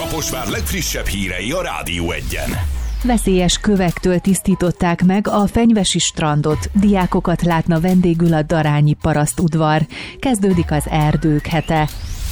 Kaposvár legfrissebb hírei a Rádió Egyen. Veszélyes kövektől tisztították meg a Fenyvesi strandot. Diákokat látna vendégül a darányi parasztudvar. Kezdődik az erdők hete.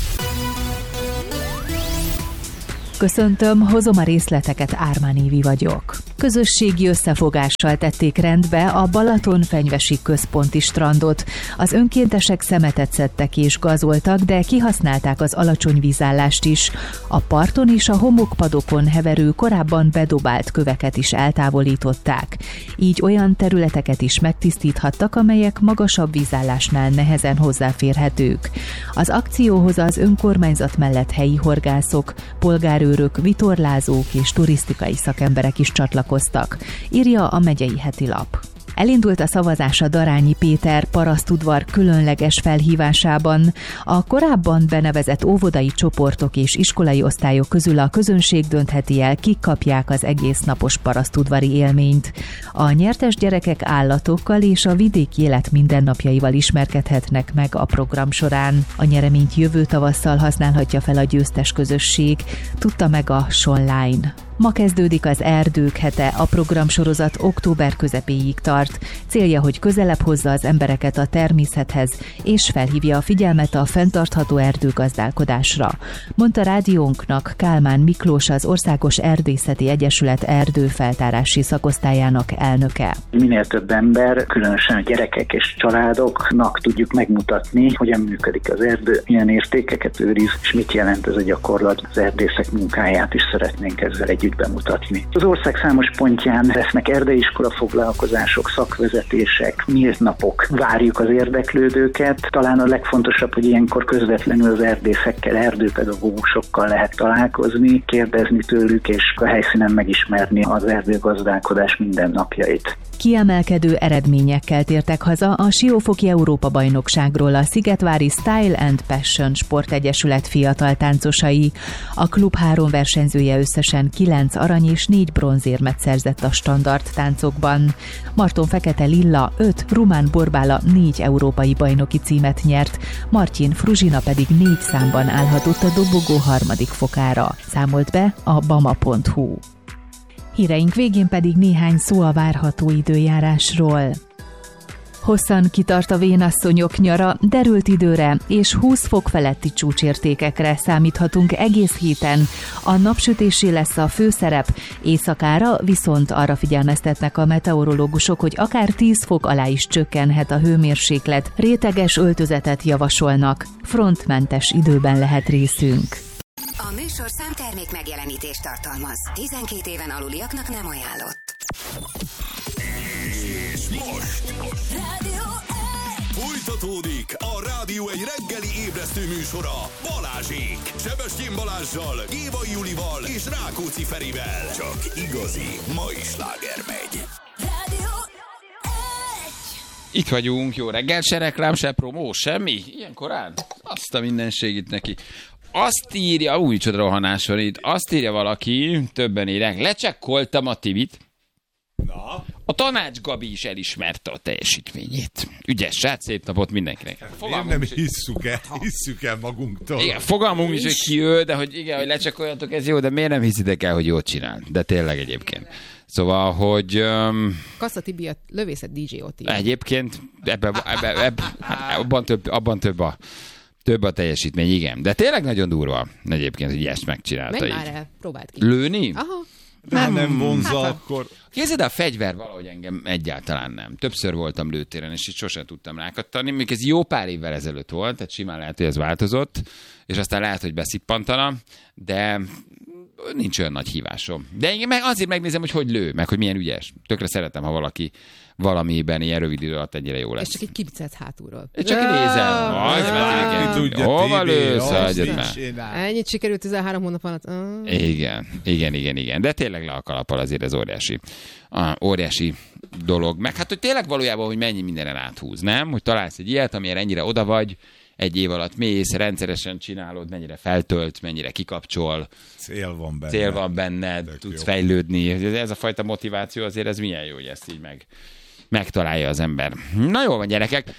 Köszöntöm, hozom a részleteket, Ármán Évi vagyok. Közösségi összefogással tették rendbe a Balaton-Fenyvesi központi strandot. Az önkéntesek szemetet szedtek és gazoltak, de kihasználták az alacsony vízállást is. A parton és a homokpadokon heverő, korábban bedobált köveket is eltávolították. Így olyan területeket is megtisztíthattak, amelyek magasabb vízállásnál nehezen hozzáférhetők. Az akcióhoz az önkormányzat mellett helyi horgászok, polgárőrök, vitorlázók és turisztikai szakemberek is csatlakoztak, írja a Megyei Hetilap. Elindult a szavazás a Darányi Péter parasztudvar különleges felhívásában. A korábban benevezett óvodai csoportok és iskolai osztályok közül a közönség döntheti el, kik kapják az egész napos parasztudvari élményt. A nyertes gyerekek állatokkal és a vidéki élet mindennapjaival ismerkedhetnek meg a program során. A nyereményt jövő tavasszal használhatja fel a győztes közösség, tudta meg a Sonline. Ma kezdődik az erdők hete, a programsorozat október közepéig tart. Célja, hogy közelebb hozza az embereket a természethez, és felhívja a figyelmet a fenntartható erdőgazdálkodásra. Mondta rádiónknak Kálmán Miklós, az Országos Erdészeti Egyesület erdőfeltárási szakosztályának elnöke. Minél több ember, különösen a gyerekek és családoknak tudjuk megmutatni, hogyan működik az erdő, milyen értékeket őriz, és mit jelent ez a gyakorlat. Az erdészek munkáját is szeretnénk ezzel együtt bemutatni. Az ország számos pontján lesznek erdeiskola foglalkozások, szakvezetések, nyílt napok. Várjuk az érdeklődőket. Talán a legfontosabb, hogy ilyenkor közvetlenül az erdészekkel, erdőpedagógusokkal lehet találkozni, kérdezni tőlük, és a helyszínen megismerni az erdőgazdálkodás mindennapjait. Kiemelkedő eredményekkel tértek haza a Siófoki Európa-bajnokságról a Szigetvári Style and Passion Sportegyesület fiatal táncosai. A klub 3 versenyzője összesen 9 arany és 4 bronzérmet szerzett a standard táncokban. Marton Fekete Lilla 5, Rumán Borbála 4 európai bajnoki címet nyert, Martin Fruzsina pedig 4 számban állhatott a dobogó 3. fokára, számolt be a bama.hu. Híreink végén pedig néhány szó a várható időjárásról. Hosszan kitart a vénasszonyok nyara, derült időre és 20 fok feletti csúcsértékekre számíthatunk egész héten. A napsütésé lesz a főszerep, éjszakára viszont arra figyelmeztetnek a meteorológusok, hogy akár 10 fok alá is csökkenhet a hőmérséklet, réteges öltözetet javasolnak, frontmentes időben lehet részünk. A műsor számtermék megjelenítést tartalmaz. 12 éven aluliaknak nem ajánlott. És most Rádió folytatódik a Rádió egy reggeli ébresztő műsora Balázsék. Sebestyén Balázssal, Gévai Julival és Rákóczi Ferivel. Csak igazi mai sláger megy. Rádió. Itt vagyunk, jó reggel, se reklám, se promó, semmi? Ilyen korán? Azt a mindenségit neki. Azt írja, új csoda rohanás van itt, azt írja valaki, többen írják, lecsekkoltam a Tibit. Na? A Tanács Gabi is elismerte a teljesítményét. Ügyes srác, szép napot mindenkinek. Miért nem hisszük el magunktól? Igen, fogalmunk is, hogy ki ő, de hogy igen, hogy lecsekkoljatok, ez jó, de miért nem hiszitek el, hogy jót csinál? De tényleg egyébként. Szóval, hogy... Kassa Tibi a lövészet DJ-ot ír. Egyébként abban több a teljesítmény, igen. De tényleg nagyon durva egyébként, hogy ezt megcsinálta. Menj így. már el, próbáld ki. Lőni? Aha. Nem vonza, akkor... Képzeld, a fegyver valahogy engem egyáltalán nem. Többször voltam lőtéren, és itt sosem tudtam rákattani. Még ez jó pár évvel ezelőtt volt, tehát simán lehet, hogy ez változott, és aztán lehet, hogy beszippantana, de nincs olyan nagy hívásom. De én azért megnézem, hogy lő, meg hogy milyen ügyes. Tökre szeretem, ha valaki valamiben ilyen rövid idő alatt ennyire jó lesz. És csak egy kibicelt hátulról. Csak nézem. Hova lősz? Ennyit sikerült 13 hónap alatt. Igen. De tényleg le a kalappal, azért ez óriási dolog. Meg hát, hogy tényleg valójában, hogy mennyi mindenen áthúz, nem? Hogy találsz egy ilyet, amire ennyire oda vagy, egy év alatt mész, rendszeresen csinálod, mennyire feltölt, mennyire kikapcsol. Cél van benned, tudsz fejlődni. Ez a fajta motiváció azért ez milyen jó, hogy ezt így megtalálja az ember. Na jól van, gyerekek.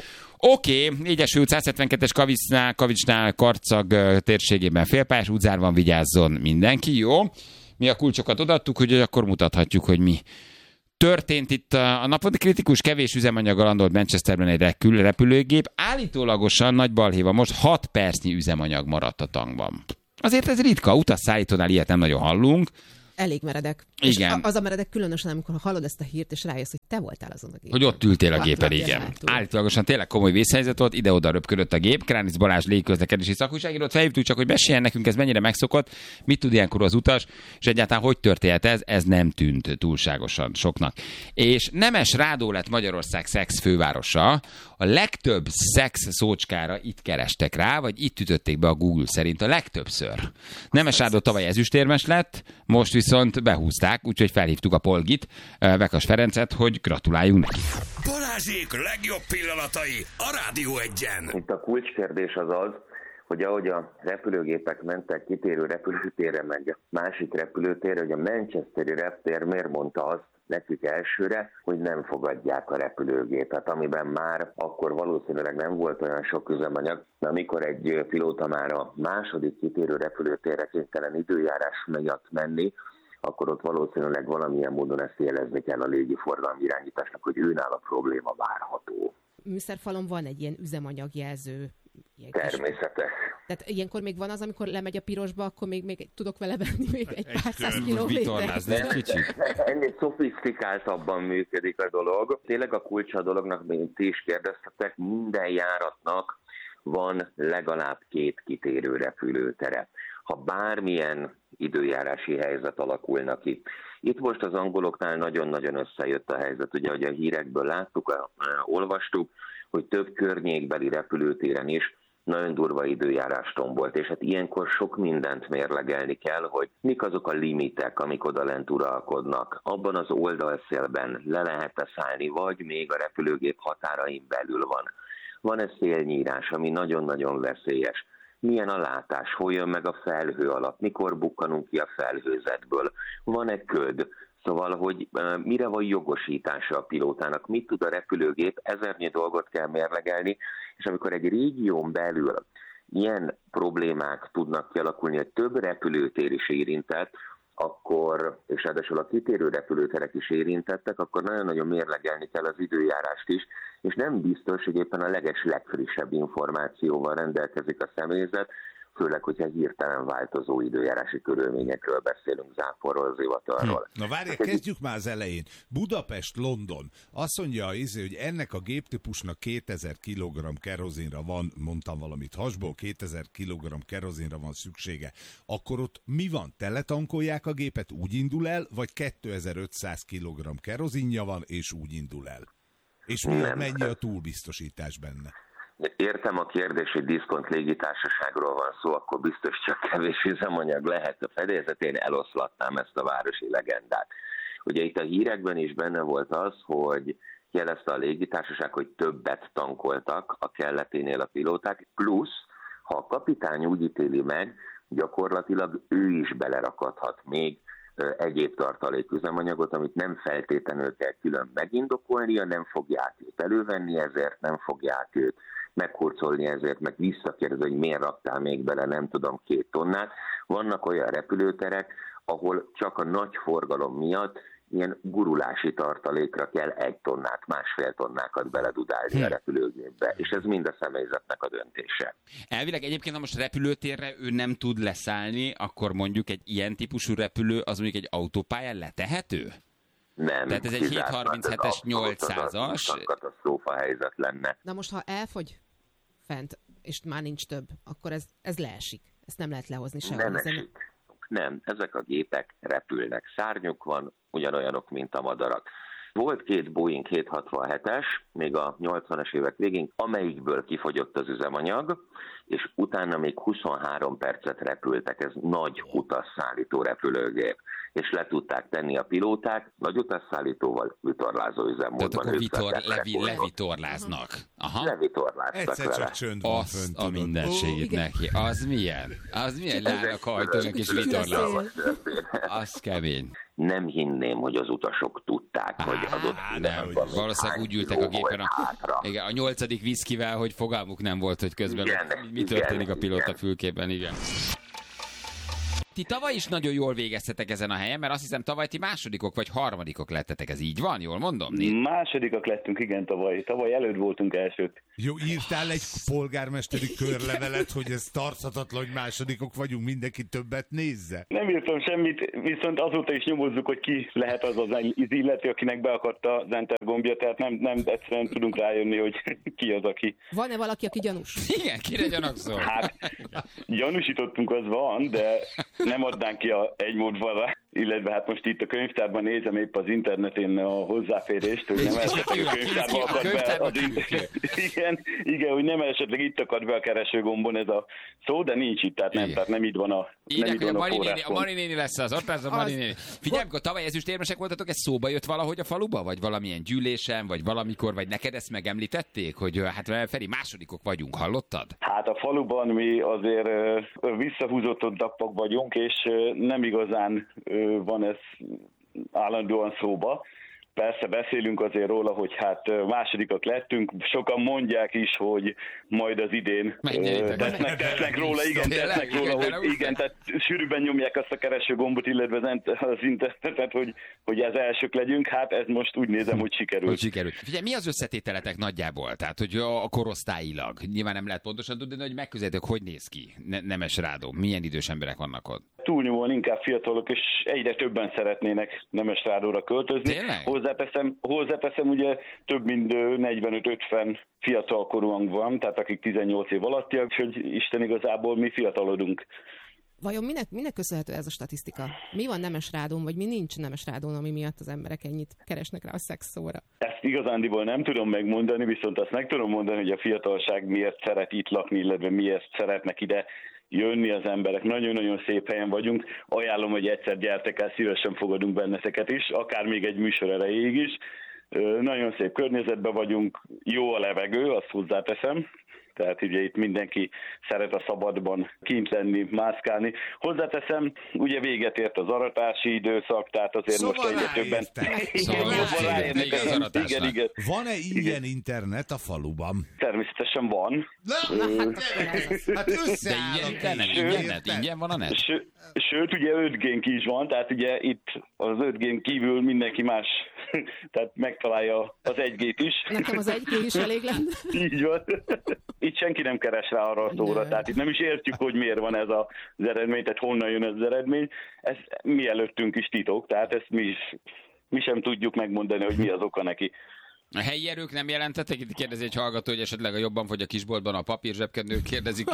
Oké, Egyesült 172-es Kavicsnál Karcag térségében félpályás, útzárban vigyázzon mindenki, jó? Mi a kulcsokat odaadtuk, hogy akkor mutathatjuk, hogy mi történt itt a napon. Kritikus, kevés üzemanyaggal landolt Manchesterben egy repülőgép. Állítólagosan nagy balhéva, most 6 percnyi üzemanyag maradt a tankban. Azért ez ritka, utasszállítónál ilyet nem nagyon hallunk. Elég meredek. Igen. És az a meredek különösen, amikor hallod ezt a hírt, és rájössz, hogy te voltál azon a gépen. Hogy ott ültél a gépen, igen. Állítólagosan tényleg komoly vészhelyzet volt, ide-oda röpködött a gép. Kránic Balázs légiközlekedési szakújságírót felhívtuk, csak hogy meséljen nekünk, ez mennyire megszokott, mit tud ilyenkor az utas, és egyáltalán hogy történt ez nem tűnt túlságosan soknak. És Nemes Rádó lett Magyarország szex fővárosa. A legtöbb szex szócskára itt kerestek rá, vagy itt ütötték be a Google szerint a legtöbbször. Nemes Rádó tavaly ezüstérmes lett, most viszont behúzták, úgyhogy felhívtuk a Polgit, Vekas Ferencet, hogy gratuláljunk neki. Balázsék legjobb pillanatai a Rádió 1-en. Itt a kulcskérdés az, hogy ahogy a repülőgépek mentek kitérő repülőtérre, meg másik repülőtérre, hogy a manchesteri reptér miért mondta azt nekik elsőre, hogy nem fogadják a repülőgépet, amiben már akkor valószínűleg nem volt olyan sok üzemanyag, de amikor egy pilóta már a második kitérő repülőtérre kénytelen időjárás miatt menni, akkor ott valószínűleg valamilyen módon ezt jelezni kell a légiforgalmi irányításnak, hogy őnál a probléma várható. Műszerfalon van egy ilyen üzemanyagjelző. Természetes. Tehát ilyenkor még van az, amikor lemegy a pirosba, akkor még tudok vele venni még egy pár száz kilométert. Ennél szofisztikáltabban működik a dolog. Tényleg a kulcsa a dolognak, mint ti is kérdeztetek, minden járatnak van legalább 2 kitérő repülőtere. Ha bármilyen időjárási helyzet alakulna ki. Itt most az angoloknál nagyon-nagyon összejött a helyzet. Ugye, hogy a hírekből láttuk, olvastuk, hogy több környékbeli repülőtéren is nagyon durva időjárás tombolt, és hát ilyenkor sok mindent mérlegelni kell, hogy mik azok a limitek, amik odalent uralkodnak. Abban az oldalszélben le lehet-e szállni, vagy még a repülőgép határain belül van. Van-e szélnyírás, ami nagyon-nagyon veszélyes? Milyen a látás, hol jön meg a felhő alatt, mikor bukkanunk ki a felhőzetből, van-e köd, szóval, hogy mire van jogosítása a pilótának, mit tud a repülőgép, ezernyi dolgot kell mérlegelni, és amikor egy régión belül ilyen problémák tudnak kialakulni, hogy több repülőtér is érintett, akkor, és ráadásul a kitérő repülőterek is érintettek, akkor nagyon-nagyon mérlegelni kell az időjárást is, és nem biztos, hogy éppen a legfrissebb információval rendelkezik a személyzet, főleg, hogyha hirtelen változó időjárási körülményekről beszélünk, záporról, zivatarról. Na várj, kezdjük már az elején. Budapest-London. Azt mondja, hogy ennek a géptípusnak 2000 kg kerozinra van, mondtam valamit hasból, 2000 kg kerozinra van szüksége. Akkor ott mi van? Teletankolják a gépet, úgy indul el, vagy 2500 kg kerozinja van, és úgy indul el? És mennyi a túlbiztosítás benne? Értem a kérdés, hogy diszkont légitársaságról van szó, akkor biztos csak kevés üzemanyag lehet a fedélzetén, eloszlatnám ezt a városi legendát. Ugye itt a hírekben is benne volt az, hogy jelezte a légitársaság, hogy többet tankoltak a kelleténél a pilóták, plusz, ha a kapitány úgy ítéli meg, gyakorlatilag ő is belerakadhat még egyéb tartaléküzemanyagot, amit nem feltétlenül kell külön megindokolnia, nem fogják őt elővenni ezért, nem fogják őt meghurcolni ezért, meg visszakérdezni, hogy miért raktál még bele, nem tudom, 2 tonnát. Vannak olyan repülőterek, ahol csak a nagy forgalom miatt ilyen gurulási tartalékra kell 1 tonnát, 1,5 tonnákat beledudálni a repülőgépbe, és ez mind a személyzetnek a döntése. Elvileg egyébként, ha most repülőtérre ő nem tud leszállni, akkor mondjuk egy ilyen típusú repülő az mondjuk egy autópályán letehető? Nem. Tehát ez egy 737-es 800-as. Katasztrófa helyzet lenne. Na most, ha elfogy fent, és már nincs több, akkor ez leesik. Ezt nem lehet lehozni sehol. Nem esik. Nem, ezek a gépek repülnek. Szárnyuk van, ugyanolyanok, mint a madarak. Volt 2 Boeing 767-es, még a 80-as évek végén, amelyikből kifogyott az üzemanyag, és utána még 23 percet repültek, ez nagy utasszállító repülőgép, és le tudták tenni a pilóták, nagy utasszállítóval vitorlázó üzemmódban. Tehát akkor levitorláznak. Aha. Levitorláztak egyszer vele. csak csönd van Azt fönt, a tudod. mindenségét neki. Az milyen? Az milyen leállnak hajtónak és vitorláznak? Az kemény. Nem hinném, hogy az utasok tudták, hogy az ott pillanatban még valószínűleg hány úgy ültek kiló a gépen volt hátra. a 8. viszkivel, hogy fogalmuk nem volt, hogy közben Igen, mi történik igen, a pilóta igen. fülkében, igen. Ti tavaly is nagyon jól végeztetek ezen a helyen, mert azt hiszem tavaly ti másodikok vagy harmadikok lettetek, ez így van? Jól mondom? Másodikak lettünk, igen, tavaly. Tavaly előtt voltunk elsőt. Jó, írtál egy polgármesteri körlevelet, hogy ez tarthatatlan, hogy másodikok vagyunk, mindenki többet nézze? Nem írtam semmit, viszont azóta is nyomozzuk, hogy ki lehet az illető, akinek beakadta az enter gombja, tehát nem egyszerűen tudunk rájönni, hogy ki az, aki. Van-e valaki, aki gyanús? Igen, kire gyanakszol? Hát, gyanúsítottunk, az van, de nem adnánk ki a egymódban, illetve hát most itt a könyvtárban nézem épp az interneten a hozzáférést, hogy nem esetleg a könyvtárban akad be igen, hogy nem esetleg itt akad be a keresőgombon ez a szó, de nincs itt, tehát nem így van a a Mari néni lesz az, ott lesz a Mari néni. Figyelj, amikor tavaly ezüstérmesek voltatok, ez szóba jött valahogy a faluba, vagy valamilyen gyűlésen, vagy valamikor, vagy neked ezt megemlítették, hogy hát Feri, másodikok vagyunk, hallottad? Hát a faluban mi azért visszahúzottabbak vagyunk, és nem igazán van ez állandóan szóba. Persze beszélünk azért róla, hogy hát másodikak lettünk. Sokan mondják is, hogy majd az idén tesznek róla, hogy igen, tehát sűrűbben nyomják azt a keresőgombot, illetve az internetet, hogy ez elsők legyünk. Hát ez most úgy nézem, hogy sikerült. Figyelj, mi az összetételetek nagyjából? Tehát, hogy a korosztályilag. Nyilván nem lehet pontosan tudni, de hogy megközelítek, hogy néz ki Nemes Rádó. Milyen idős emberek vannak ott? Túlnyomóan inkább fiatalok, és egyre többen szeretnének Nemes Rádóra költözni. Tényleg? Hozzáteszem, ugye több mint 45-50 fiatalkorúak van, tehát akik 18 év alattiak, hogy Isten igazából mi fiatalodunk. Vajon minek köszönhető ez a statisztika? Mi van Nemes Rádón, vagy mi nincs Nemes Rádón, ami miatt az emberek ennyit keresnek rá a szex szóra? Ezt igazándiból nem tudom megmondani, viszont azt meg tudom mondani, hogy a fiatalság miért szeret itt lakni, illetve miért szeretnek ide jönni az emberek. Nagyon-nagyon szép helyen vagyunk. Ajánlom, hogy egyszer gyertek el, szívesen fogadunk benneteket is, akár még egy műsor erejéig is. Nagyon szép környezetben vagyunk, jó a levegő, azt hozzáteszem. Tehát ugye itt mindenki szeret a szabadban kint lenni, mászkálni. Hozzáteszem, ugye véget ért az aratási időszak, tehát azért szóval most egyre többen... Igen. Van-e ilyen internet a faluban? Természetesen van. Hát összeáll ingyen van a net? Sőt, ugye 5G-nk is van, tehát ugye itt az 5G-n kívül mindenki más, tehát megtalálja az 1G-t is. Nekem az 1G is elég lenne. Így van. Itt senki nem keres rá arra a szóra, tehát itt nem is értjük, hogy miért van ez az eredmény, tehát honnan jön ez az eredmény. Ez mi előttünk is titok, tehát ezt mi sem tudjuk megmondani, hogy mi az oka neki. A helyi erők nem jelentettek? Itt kérdezi egy hallgató, hogy esetleg a jobban fogy a kisboltban a papír zsebkendő. Kérdezik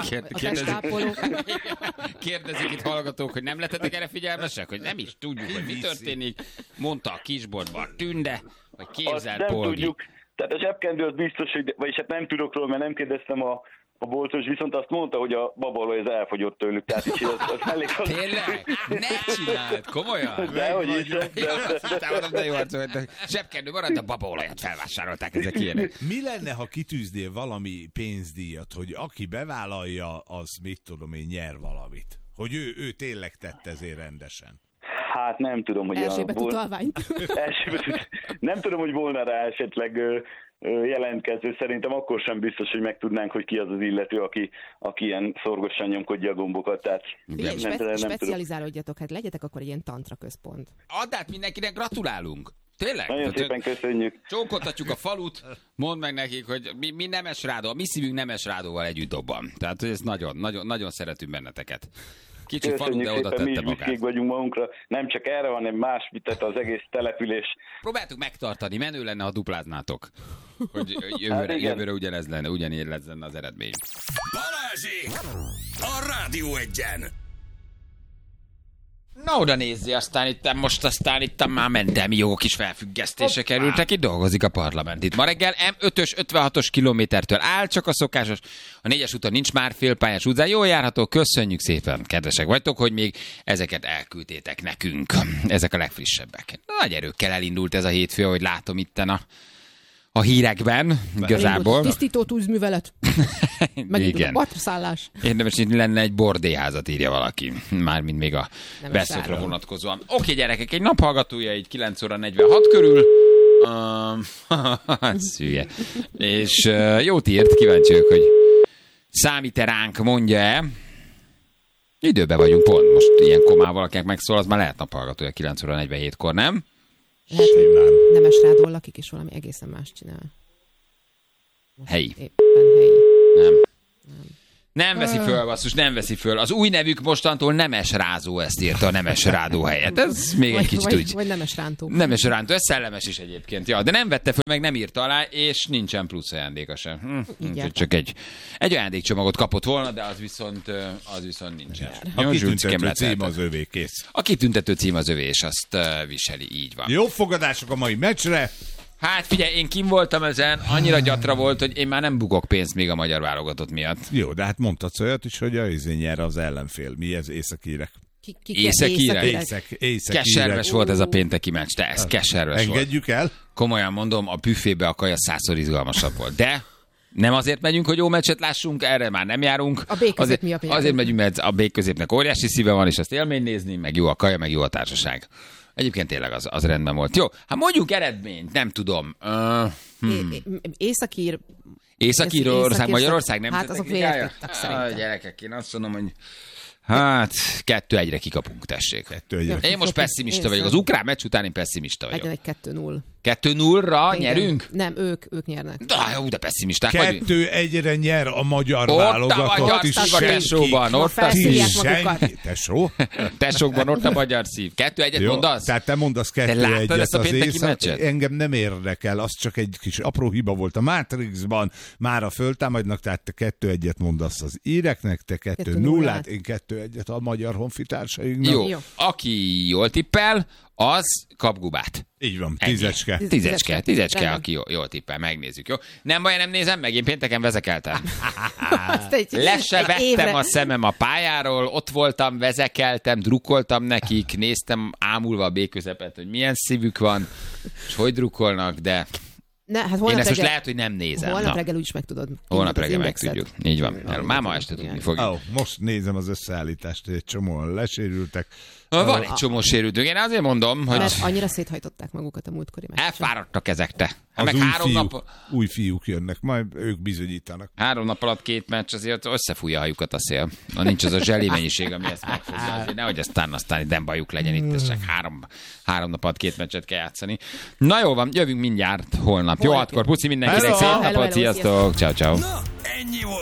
itt hallgatók, hogy nem lettetek erre figyelmesek? Hogy nem is tudjuk, hogy mi történik. Mondta a kisboltban Tünde, vagy képzelt Polgi. Tudjuk. Tehát a zsebkendő az biztos, hogy, vagyis hát nem tudok róla, mert nem kérdeztem a boltos, viszont azt mondta, hogy a babaolaj az elfogyott tőlük, tehát így az elég... Tényleg? Ne csináld, komolyan? Dehogy is. De jó, zsebkendő maradt, a babaolajat felvásárolták ezek ilyenek. Mi lenne, ha kitűznél valami pénzdíjat, hogy aki bevállalja, az mit tudom én, nyer valamit? Hogy ő tényleg tett ezért rendesen. Hát nem tudom, hogy... Erzsébet utalványt. Nem tudom, hogy volna rá esetleg jelentkező. Szerintem akkor sem biztos, hogy megtudnánk, hogy ki az az illető, aki ilyen szorgosan nyomkodja a gombokat. Tehát specializálódjatok, hát legyetek akkor egy ilyen tantra központ. Add át mindenkinek, gratulálunk! Tényleg? Nagyon szépen köszönjük. Csókoltatjuk a falut, mondd meg nekik, hogy mi Nemes Rádó, a mi szívünk Nemes Rádóval együtt dobban. Tehát ez nagyon szeretünk benneteket. Kicsi falu, de oda tette magát. Mi is vagyunk magunkra, nem csak erre, hanem más, tehát az egész település. Próbáltuk megtartani, menő lenne, ha dupláznátok. Hogy jövőre ugyanígy lenne az eredmény. Balázsék! A Rádió Egyen! Na oda nézzi, aztán itt már mentelmi jogok is felfüggesztése kerültek, itt dolgozik a parlament. Itt ma reggel M5-ös 56-os kilométertől áll, csak a szokásos, a 4-es úton nincs már félpályás utcán. Jól járható, köszönjük szépen, kedvesek vagytok, hogy még ezeket elküldtétek nekünk. Ezek a legfrissebbek. Nagy erőkkel elindult ez a hétfő, ahogy látom itten a hírekben, igazából. Tisztító tűzművelet. Megint a batraszállás. Érdemes, hogy lenne egy bordéházat, írja valaki. Mármint még a Veszprémre vonatkozóan. Oké, gyerekek, egy naphallgatója így 9 óra 46 körül. Szűje. És jót írt, kíváncsi vagyok, hogy számít-e ránk, mondja-e. Időben vagyunk pont. Most ilyen komával, akinek megszól, az már lehet naphallgatója 9 óra 47-kor, nem? Lehet, hogy Nemes Rádól lakik, és valami egészen más csinál. Most helyi. Éppen helyi. Nem veszi föl, basszus, nem veszi föl. Az új nevük mostantól Nemes Rázó, ezt írta a Nemes Rádó helyett. Ez még egy kicsit úgy. Vagy Nemes Rántó. Nemes Rántó, ez szellemes is egyébként. Ja, de nem vette föl, meg nem írta alá, és nincsen plusz ajándéka sem. Csak egy ajándékcsomagot kapott volna, de az viszont nincsen. A kitüntető cím az övé, kész. A kitüntető cím az övé, és azt viseli, így van. Jó fogadások a mai meccsre. Hát figyelj, én kim voltam ezen, annyira gyatra volt, hogy én már nem bukok pénzt még a magyar válogatott miatt. Jó, de hát mondtad olyat is, hogy a nyer az ellenfél. Mi ez, északírek? Északírek? Keserves volt ez a pénteki meccs, de ez keserves volt. Engedjük el? Komolyan mondom, a büfébe a kaja 100-szor izgalmasabb volt. De nem azért megyünk, hogy jó meccset lássunk, erre már nem járunk. A B-közép miatt azért megyünk, mert a B-középnek óriási szíve van, és azt élmény nézni, meg jó a kaja, meg jó a társaság. Egyébként tényleg az rendben volt. Jó, hát mondjuk eredményt, nem tudom. Észak-Írország, Magyarország nem. Hát azok vértettek szerintem. Gyerekek, én azt mondom, hogy hát 2-1-re kikapunk, tessék. 2-1-re. Én most pessimista vagyok. Az ukrán meccs után én pessimista vagyok. Legyen egy 2-0. 2-0-ra nyerünk? Nem, ők nyernek. De pessimisták vagyunk. 2-1-re nyer a magyar válogatott is. Ott a tesóban, ott a szív. Tesó? Tesókban ott a magyar szív. 2-1-et mondasz? Tehát te mondasz 2-1-et az észak. Engem nem érdekel, az csak egy kis apró hiba volt a Matrixban. Mára föltámadnak, tehát te 2-1-et mondasz az íreknek, te 2-0-át, én 2-1-et a magyar honfitársainknak. Jó. Aki jól tippel, az kap gubát. Így van, tízecske. Tízecske, aki jól tippel, megnézzük, jó? Nem baj, nem nézem meg, én pénteken vezekeltem. Le se vettem a szemem a pályáról, ott voltam, vezekeltem, drukkoltam nekik, néztem ámulva a B-közepet, hogy milyen szívük van, és hogy drukkolnak, de én ezt most lehet, hogy nem nézem. Holnap reggel úgyis meg tudod. Holnap reggel meg tudjuk. Így van. Már ma este tudni fogjuk. Most nézem az összeállítást, egy csomóan lesérültek. Van egy csomó sérültünk. Én azért mondom, hogy... Mert annyira széthajtották magukat a múltkori meccsen. Elfáradtak ezekte. Az új fiúk jönnek, majd ők bizonyítanak. 3 nap alatt 2 meccs, azért összefújja a hajukat a szél. Nincs az a zseli mennyiség, ami ezt megfogja. Azért nehogy aztán nem bajuk legyen itt, ez csak 3 nap alatt 2 meccset kell játszani. Na jó van, jövünk mindjárt holnap. Jó, akkor puszi mindenkinek, szép napot, sziasztok, ciao. Na, ennyi volt.